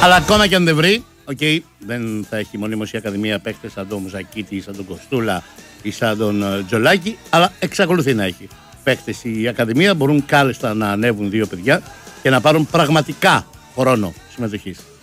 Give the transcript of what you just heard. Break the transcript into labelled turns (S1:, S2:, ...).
S1: Αλλά ακόμα και αν δεν βρει, δεν θα έχει μονίμως η Ακαδημία παίκτες σαν τον Μουζακίτη ή σαν τον Κοστούλα ή σαν τον Τζολάκη, αλλά εξακολουθεί να έχει παίκτες η Ακαδημία. Μπορούν κάλλιστα να ανέβουν δύο παιδιά και να πάρουν πραγματικά χρόνο συμμετοχής.